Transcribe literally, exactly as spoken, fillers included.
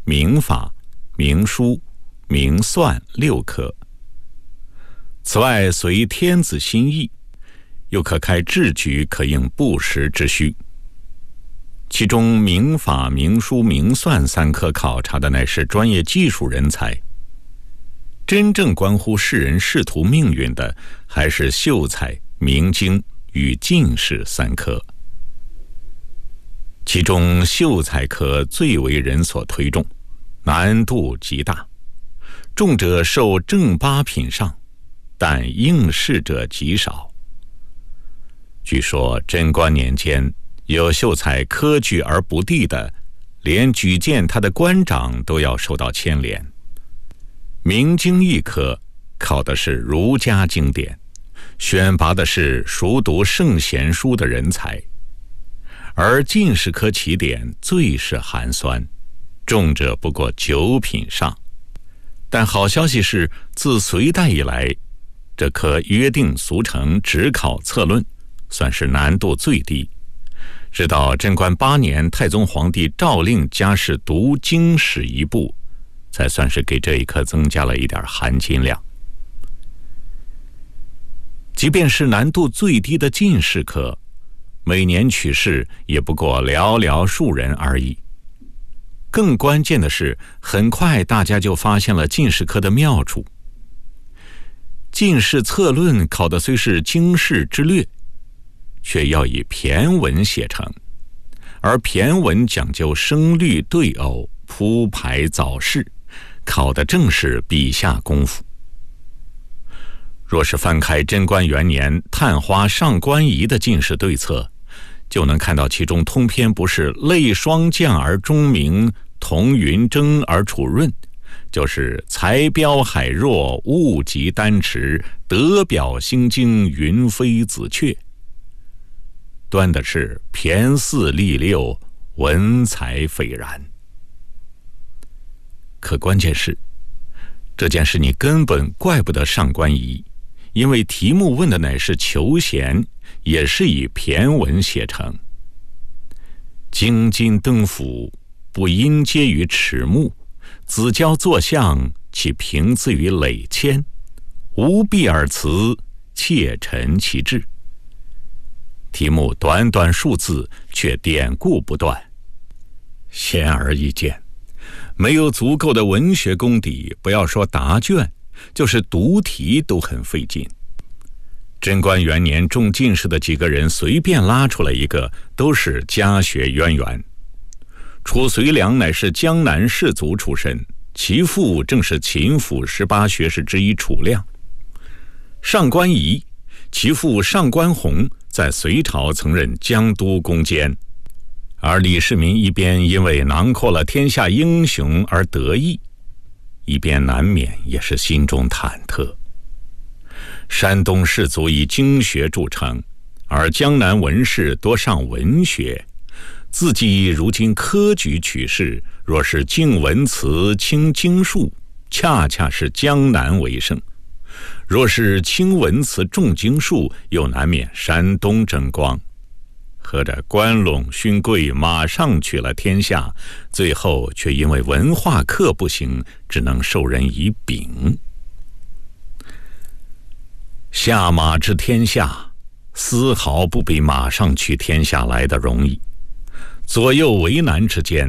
明法、明书、明算六科。此外，随天子心意，又可开治局，可应不时之需。其中明法、明书、明算三科考察的乃是专业技术人才，真正关乎世人仕途命运的，还是秀才、明经与进士三科。其中秀才科最为人所推重，难度极大，重者受正八品上，但应试者极少。据说贞观年间，有秀才科举而不第的，连举荐他的官长都要受到牵连。明经一科考的是儒家经典，选拔的是熟读圣贤书的人才，而进士科起点最是寒酸，重者不过九品上。但好消息是，自隋代以来，这科约定俗成，只考策论，算是难度最低。直到贞观八年，太宗皇帝诏令加试读经史一部，才算是给这一科增加了一点含金量。即便是难度最低的进士科，每年取士也不过寥寥数人而已。更关键的是，很快大家就发现了进士科的妙处。进士策论考的虽是经世之略，却要以骈文写成，而骈文讲究声律对偶、铺排藻饰，考的正是笔下功夫。若是翻开贞观元年探花上官仪的进士对策，就能看到其中通篇不是泪霜降而钟鸣，同云蒸而楚润，就是才标海若，物极丹池，德表心惊，云飞紫雀。端的是骈四俪六，文采斐然。可关键是，这件事你根本怪不得上官仪，因为题目问的乃是求贤，也是以骈文写成。京津登府，不因接于齿目，子交作相，其平自于累迁，无避而辞，切陈其志。题目短短数字，却典故不断。显而易见，没有足够的文学功底，不要说答卷，就是读题都很费劲。贞观元年中进士的几个人，随便拉出来一个，都是家学渊源。褚遂良乃是江南士族出身，其父正是秦府十八学士之一褚亮。上官仪，其父上官鸿在隋朝曾任江都公监，而李世民一边因为囊括了天下英雄而得意，一边难免也是心中忐忑。山东士族以经学著称，而江南文士多上文学，自己如今科举取士，若是敬文辞轻经术，恰恰是江南为胜；若是轻文辞重经术，又难免山东争光。合着关陇勋贵马上取了天下，最后却因为文化课不行，只能受人以柄。下马治天下，丝毫不比马上取天下来的容易。左右为难之间，